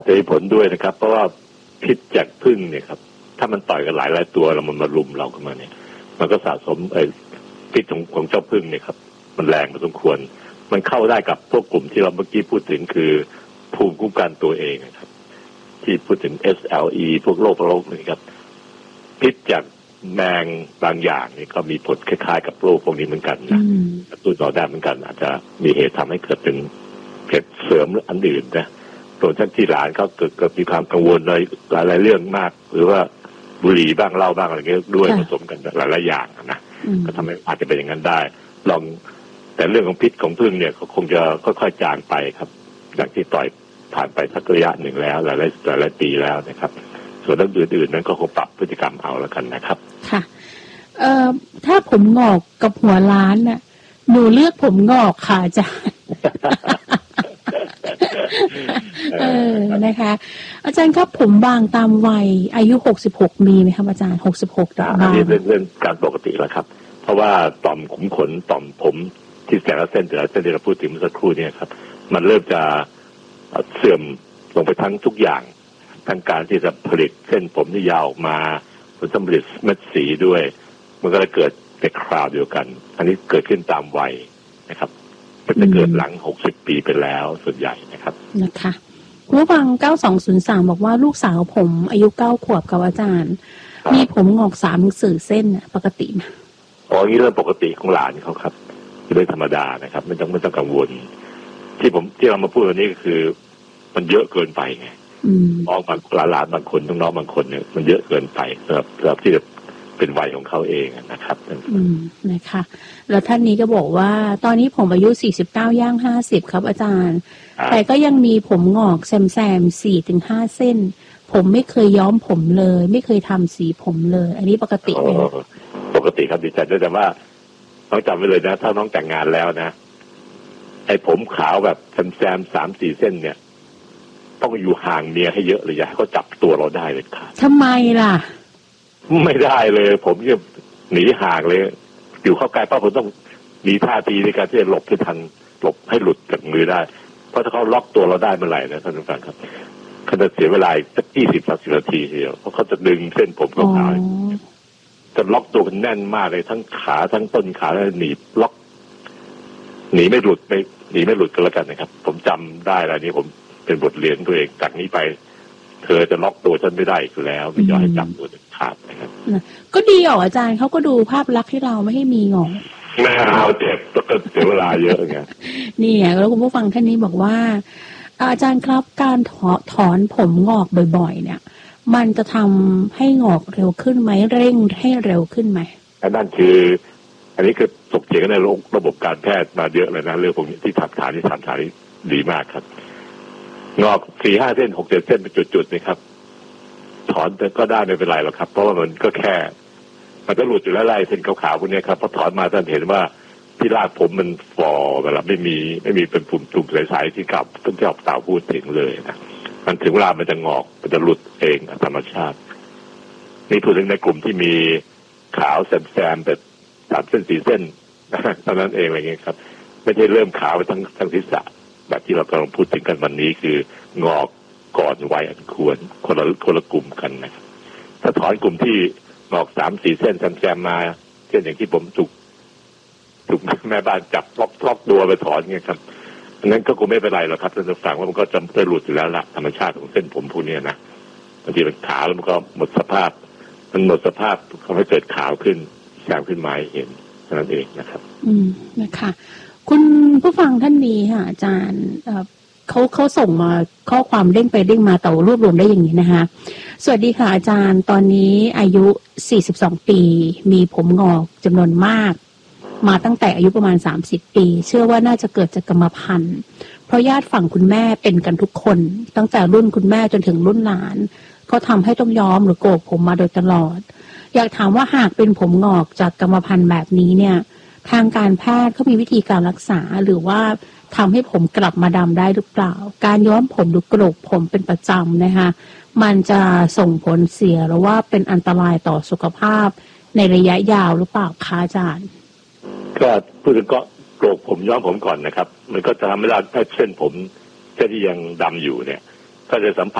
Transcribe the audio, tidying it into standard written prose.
จะมีผลด้วยนะครับเพราะว่าพิษจากผึ้งเนี่ยครับถ้ามันต่อยกันหลายตัวแล้วมันมารุมเราขึ้นมาเนี่ยมันก็สะสมพิษของเจ้าผึ้งเนี่ยครับมันแรงพอสมควรมันเข้าได้กับพวกกลุ่มที่เราเมื่อกี้พูดถึงคือภูมิคุ้มกันตัวเองนะครับที่พูดถึง SLE พวกโรคนี่ครับพิษจากแมงบางอย่างนี่ก็มีผลคล้ายๆกับโรคพวกนี้เหมือนกันนะตัวต่อได้เหมือนกันอาจจะมีเหตุทำให้เกิดเป็นเหตุเสริมอันอื่นนะตัวท่านที่หลานเขาเกิดมีความกังวลหลายเรื่องมากหรือว่าบุหรี่บ้างเหล้าบ้างอะไรเงี้ยด้วยผสมกันหลายอย่างนะก็ทำให้อาจจะเป็นอย่างนั้นได้ลองแต่เรื่องของพิษของผึ้งเนี่ยเขาคงจะค่อยๆจางไปครับอย่างที่ต่อยผ่านไปสักระยะหนึ่งแล้วหลายปีแล้วนะครับส่วนเรื่องอื่นๆนั้นก็คงปรับพฤติกรรมเอาแล้วกันนะครับค่ะถ้าผมงอกกับหัวล้านน่ะหนูเลือกผมงอกค่ะอาจารย์ นะคะอาจารย์ครับผมบางตามวัยอายุ66มีไหมครับอาจารย์66บางอันนี้เรื่องการปกติแล้วครับเพราะว่าต่อมขุมขนต่อมผมที่แต่ละเส้นที่เราพูดถึงเมื่อสักครู่นี้ครับมันเริ่มจะเสื่อมลงไปทั้งทุกอย่างทั้งการที่จะผลิตเส้นผมที่ยาวออกมาผลผลิตเม็ดสีด้วยมันก็จะเกิดในคราวเดียวกันอันนี้เกิดขึ้นตามวัยนะครับจะเกิดหลัง60ปีไปแล้วส่วนใหญ่นะครับนะคะเมื่อฟัง9203บอกว่าลูกสาวผมอายุ9ขวบกับอาจารย์มีผมงอก3-4เส้นปกติไหมอ๋อนี่เรื่องปกติของหลานเขาครับเป็นเรื่องธรรมดานะครับไม่ต้องกังวลที่เรามาพูดวันนี้ก็คือมันเยอะเกินไปไงน้องบางหลานบางคนน้องบางคนเนี่ยมันเยอะเกินไปสำหรับที่จะเป็นวัยของเขาเองนะครับนะคะแล้วท่านนี้ก็บอกว่าตอนนี้ผมอายุ49ย่าง50ครับอาจารย์แต่ก็ยังมีผมงอกแซม 4-5 เส้นผมไม่เคยย้อมผมเลยไม่เคยทำสีผมเลยอันนี้ปกติไหมปกติครับดิฉันแต่ว่าต้องจำไว้เลยนะถ้าน้องแต่งงานแล้วนะไอ้ผมขาวแบบแซม 3-4 เส้นเนี่ยต้องอยู่ห่างเมียให้เยอะเลยอย่าให้เขาจับตัวเราได้เลยค่ะทำไมล่ะไม่ได้เลยผมจะหนีห่างเลยอยู่เข้าใกล้ป้าผมต้องมีท่าทีในการที่จะหลบให้ทันหลบให้หลุดจากมือได้เพราะถ้าเขาล็อกตัวเราได้เมื่อไหร่นะท่านผู้ฟังครับเขาจะเสียเวลาสัก20-30 นาทีทีเดียวเพราะเขาจะดึงเส้นผมเข้าขาจะล็อกตัวกันแน่นมากเลยทั้งขาทั้งต้นขาแล้วหนีล็อกหนีไม่หลุดกันแล้วกันนะครับผมจำได้อะไรนี้ผมเป็นบทเรียนตัวเองจากนี้ไปเธอจะล็อกตัวฉันไม่ได้อีกแล้วไม่ยอมให้จับตัวเด็ดขาดนะครับก็ดีอ่ะอาจารย์เขาก็ดูภาพลักษณ์ให้เราไม่ให้มีงอกไม่เอาเจ็บก็เสียเวลาเยอะไงนี่แล้วคุณผู้ฟังท่านนี้บอกว่าอาจารย์ครับการถอนผมงอกบ่อยๆเนี่ยมันจะทำให้งอกเร็วขึ้นไหมเร่งให้เร็วขึ้นไหมนั่นคืออันนี้คือถกเถียงกันในระบบการแพทย์มาเยอะเลยนะเรื่องพวกนี้ที่ฐานที่ดีมากครับงอก 4-5 เส้น 6-7 เส้นเป็นจุดๆนะครับถอนก็ได้ไม่เป็นไรหรอกครับเพราะว่ามันก็แค่มันจะหลุดอยู่แล้วไล่เส้นขาวๆพวกนี้ครับพอถอนมาท่านเห็นว่าที่รากผมมันฝ่อแบบไม่มีเป็นปุ่มๆใสๆที่กับต้องที่ออกสาวพูดถึงเลยนะมันถึงเวลามันจะงอกมันจะหลุดเองธรรมชาตินี่พูดถึงในกลุ่มที่มีขาวแซมๆแต่3 เส้น 4 เส้นเท่านั้นเองอะไรเงี้ยครับไม่ใช่เริ่มขาวไปทั้งศีรษะแบบที่เรากำลังพูดถึงกันวันนี้คืองอกก่อนวัยอันควรคนละกลุ่มกันนะครับถ้าถอนกลุ่มที่งอก 3-4 เส้นแซมมาเช่นอย่างที่ผมถูกแม่บ้านจับล็อกตัวไปถอนเงี้ยครับงั้นก็คงไม่เป็นไรหรอกครับท่านผู้ฟังว่ามันก็จะหลุดอยู่แล้วล่ะธรรมชาติของเส้นผมพวกนี้นะบางทีมันขาวแล้วมันก็หมดสภาพทำให้เกิดขาวขึ้นแซมขึ้นมาเห็นนั่นเองนะครับนะคะคุณผู้ฟังท่านนี้ค่ะอาจารย์เขาส่งมาข้อความเด้งไปเด้งมาแต่รวบรวมได้อย่างนี้นะคะสวัสดีค่ะอาจารย์ตอนนี้อายุ42ปีมีผมงอกจำนวนมากมาตั้งแต่อายุประมาณ30ปีเชื่อว่าน่าจะเกิดจากกรรมพันธุ์เพราะญาติฝั่งคุณแม่เป็นกันทุกคนตั้งแต่รุ่นคุณแม่จนถึงรุ่นหลานก็ทำให้ต้องย้อมหรือโกกผมมาโดยตลอดอยากถามว่าหากเป็นผมงอกจากกรรมพันธุ์แบบนี้เนี่ยทางการแพทย์เขามีวิธีการรักษาหรือว่าทำให้ผมกลับมาดำได้หรือเปล่าการย้อมผมหรือโกกผมเป็นประจำนะคะมันจะส่งผลเสียหรือว่าเป็นอันตรายต่อสุขภาพในระยะยาวหรือเปล่าคะอาจารย์ก็พูดถึงก็โกกผมย้อมผมก่อนนะครับมันก็จะทำให้เราเส้นผมเส้นที่ยังดำอยู่เนี่ยถ้าจะสัมผัส